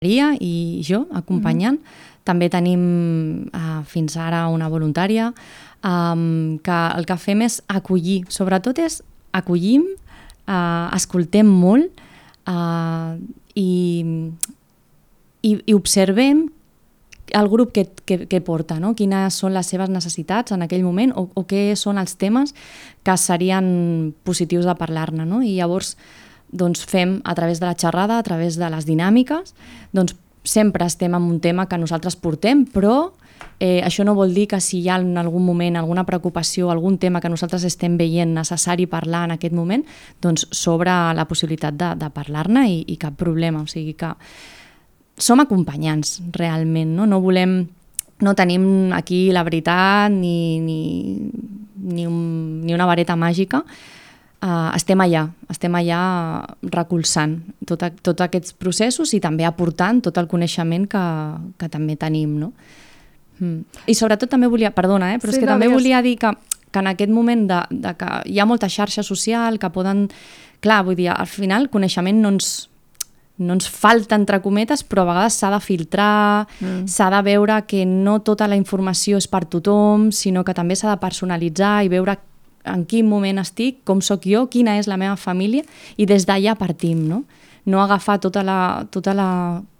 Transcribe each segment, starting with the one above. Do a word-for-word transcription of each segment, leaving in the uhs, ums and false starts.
Maria i jo, acompanyant. Mm-hmm. També tenim uh, fins ara una voluntària um, que el que fem és acollir, sobretot és acollim, uh, escoltem molt uh, i, i, i observem el grup que, que, que porta, no? Quines són les seves necessitats en aquell moment o, o què són els temes que serien positius de parlar-ne, no? I llavors doncs, fem a través de la xerrada, a través de les dinàmiques, doncs sempre estem en un tema que nosaltres portem, però eh, això no vol dir que si hi ha en algun moment alguna preocupació, algun tema que nosaltres estem veient necessari parlar en aquest moment, doncs s'obre la possibilitat de, de parlar-ne i, i cap problema, o sigui que som acompanyants realment, no? No volem, no tenim aquí la veritat ni, ni, ni, un, ni una vareta màgica. Uh, estem allà, estem allà recolzant tot, a, tots aquests processos i també aportant tot el coneixement que, que també tenim, no? Mm. I sobretot també volia, perdona, eh, però sí, és que no, també digues... volia dir que, que en aquest moment de, de que hi ha molta xarxa social que poden... Clar, vull dir, al final coneixement no ens, no ens falta, entre cometes, però a vegades s'ha de filtrar, mm. s'ha de veure que no tota la informació és per tothom, sinó que també s'ha de personalitzar i veure en quin moment estic, com sóc jo, quina és la meva família, i des d'allà partim, no? No agafar tota la, tota la,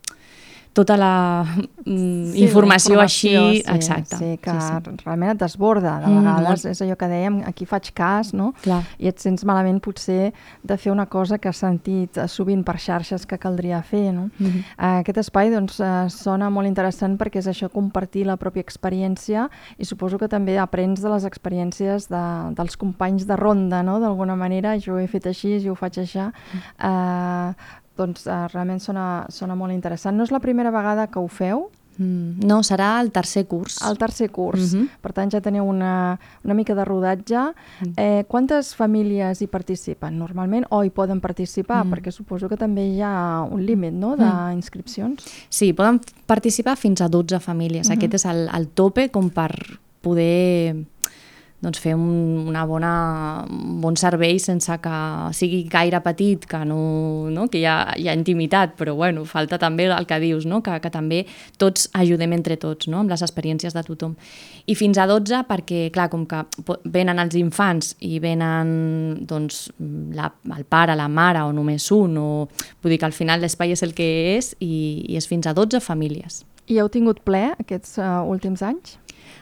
tota la mm, sí, informació, informació així... Sí, exacte. Sí, que sí, sí. realment et desborda. De vegades mm, és allò que dèiem, aquí faig cas, no? Clar. I et sents malament potser de fer una cosa que has sentit sovint per xarxes que caldria fer, no? Mm-hmm. Aquest espai doncs, sona molt interessant perquè és això, compartir la pròpia experiència i suposo que també aprens de les experiències de, dels companys de ronda, no? D'alguna manera, jo ho he fet així, jo ho faig així. Mm. Eh, doncs uh, realment sona, sona molt interessant. No és la primera vegada que ho feu? Mm, no, serà el tercer curs. El tercer curs. Mm-hmm. Per tant, ja teniu una, una mica de rodatge. Mm. Eh, quantes famílies hi participen normalment o hi poden participar? Mm. Perquè suposo que també hi ha un límit, no?, d'inscripcions. Sí, poden participar fins a dotze famílies. Mm-hmm. Aquest és el, el tope com per poder... doncs fer un, una bona, un bon servei sense que sigui gaire petit, que, no, no? que hi, ha, hi ha intimitat, però bueno, falta també el que dius, no? que, que també tots ajudem entre tots, no? Amb les experiències de tothom. I fins a dotze perquè, clar, com que venen els infants i venen doncs, la, el pare, la mare o només un, o, vull dir que al final l'espai és el que és i, i és fins a dotze famílies. I heu tingut ple aquests uh, últims anys?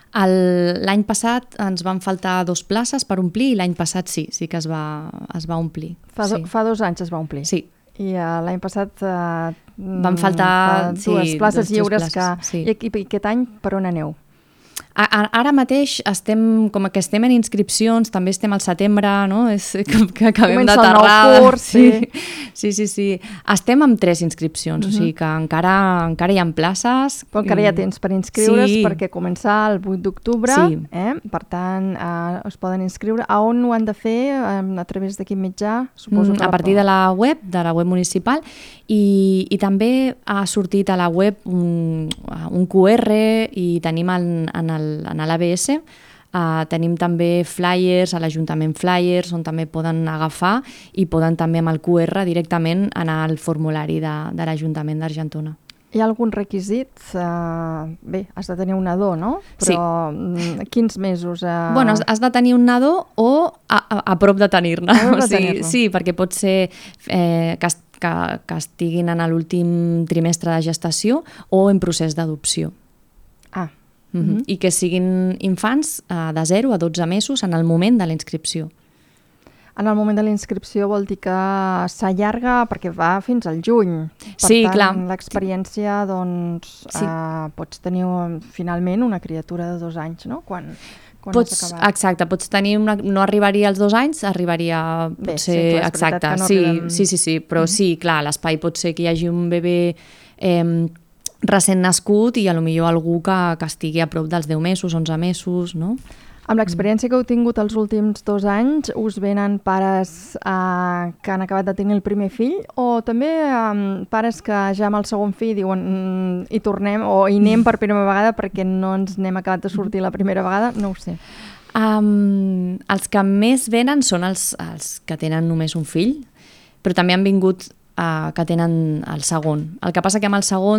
L'any passat ens van faltar dos places per omplir i l'any passat sí, sí que es va, es va omplir. Fa, do, sí. fa dos anys es va omplir? Sí. I uh, l'any passat uh, van faltar fa dues sí, places dos, lliures. Dos places, que... sí. I, I aquest any per on aneu? Ara mateix estem, com que estem en inscripcions, també estem al setembre, no? És com que acabem Comença d'aterrar. el nou curs, sí. Sí, sí, sí. Estem amb tres inscripcions, uh-huh. o sigui que encara, encara hi ha places. Però encara hi ha temps per inscriure's, sí. perquè comença el vuit d'octubre, sí. eh? Per tant, eh, es poden inscriure. A on ho han de fer? A través de quin mitjà? Suposo que a partir de la web, de la web municipal, i, i també ha sortit a la web un, un cu erre i tenim en, en el en l'A B S, uh, tenim també flyers, a l'Ajuntament flyers, on també poden agafar i poden també amb el cu erre directament anar al formulari de, de l'Ajuntament d'Argentona. Hi ha algun requisit? Uh, bé, has de tenir un nadó, no? Però sí. Quins mesos? Uh... Bueno, has, has de tenir un nadó o a, a, a prop de tenir-ne. A prop de o sigui, tenir-lo. Sí, perquè pot ser eh, que, que, que estiguin en l'últim trimestre de gestació o en procés d'adopció. Ah, Mm-hmm. Mm-hmm. I que siguin infants uh, de zero a dotze mesos en el moment de la inscripció. En el moment de la inscripció vol dir que s'allarga perquè va fins al juny. Per sí, tant, clar. L'experiència, doncs, sí. uh, pots tenir finalment una criatura de dos anys, no? Quan, quan pots, has acabat. Exacte, pots tenir una, no arribaria als dos anys, arribaria Bé, potser, sí, clar, exacte, no sí, arribem... sí, sí, sí, però mm-hmm. sí, clar, l'espai pot ser que hi hagi un bebè eh, recent nascut i a lo millor algú que, que estigui a prop dels deu mesos, onze mesos, no? Amb l'experiència que heu tingut els últims dos anys, us venen pares eh, que han acabat de tenir el primer fill o també eh, pares que ja amb el segon fill diuen mm, hi tornem o hi anem per primera vegada perquè no ens n'hem acabat de sortir la primera vegada? No ho sé. Um, els que més venen són els, els que tenen només un fill, però també han vingut uh, que tenen el segon. El que passa que amb el segon